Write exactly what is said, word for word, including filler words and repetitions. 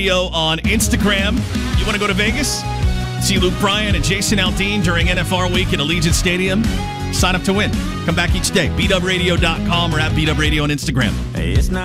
Radio on Instagram. You want to go to Vegas? See Luke Bryan and Jason Aldean during N F R Week at Allegiant Stadium? Sign up to win. Come back each day. B W radio dot com or at B W Radio on Instagram. It's not